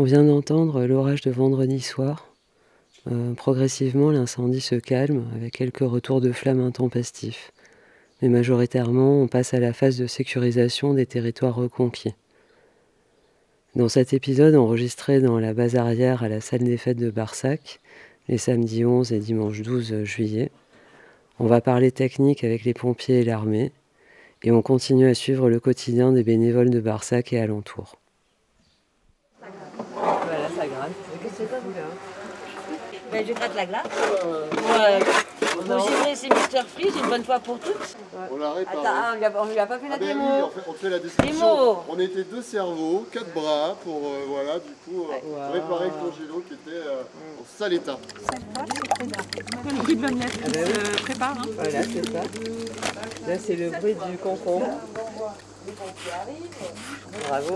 On vient d'entendre l'orage de vendredi soir. Progressivement, l'incendie se calme avec quelques retours de flammes intempestifs. Mais majoritairement, on passe à la phase de sécurisation des territoires reconquis. Dans cet épisode enregistré dans la base arrière à la salle des fêtes de Barsac, les samedis 11 et dimanche 12 juillet, on va parler technique avec les pompiers et l'armée, et on continue à suivre le quotidien des bénévoles de Barsac et alentours. Voilà, ça gratte. Qu'est-ce que c'est là? Je gratte la glace. Pour givrer ces Mr Freeze une bonne fois pour toutes. On l'a réparé. Attends, on lui a pas fait la démo. Oui, en fait, on fait la description. On était 2 cerveaux, 4 bras pour réparer le congélo qui était en sale état. Le bruit de l'omelette qui se prépare. Hein. Voilà, c'est ça. Là, c'est le bruit du concombre. Bravo.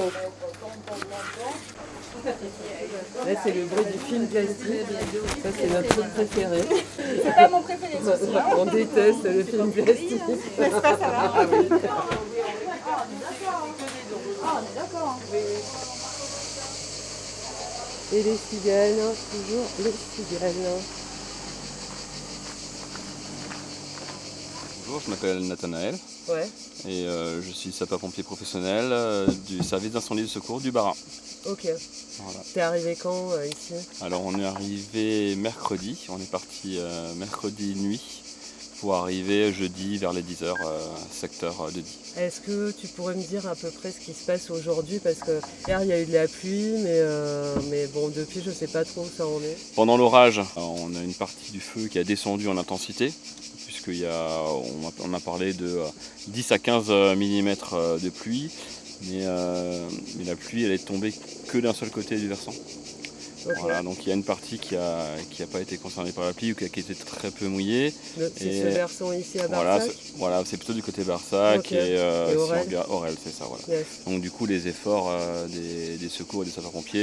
Là, c'est le bruit du film plastique. Ça, c'est notre truc préféré. C'est pas mon préféré, ceci. On déteste le film plastique. N'est-ce pas, ça va? Ah oui. Ah, on est d'accord. Et les cigales, toujours les cigales. Bonjour, je m'appelle Nathanaël Ouais, et je suis sapeur-pompier professionnel du service d'incendie et de secours du Bas-Rhin. ok. Voilà. T'es arrivé quand ici? Alors on est arrivé mercredi, on est parti mercredi nuit pour arriver jeudi vers les 10h, secteur de Die. Est-ce que tu pourrais me dire à peu près ce qui se passe aujourd'hui? Parce que hier il y a eu de la pluie, mais bon, depuis je sais pas trop où ça en est. Pendant l'orage, on a une partie du feu qui a descendu en intensité, puisqu'on a parlé de 10 à 15 mm de pluie, mais la pluie elle est tombée que d'un seul côté du versant. Okay. Voilà, donc il y a une partie qui a pas été concernée par la pluie ou qui a été très peu mouillée. C'est ce versant ici à Barsac? Voilà, c'est plutôt du côté Barsac, okay. et Aurel. Aurel, c'est ça. Voilà. Yes. Donc du coup les efforts des secours et des sapeurs-pompiers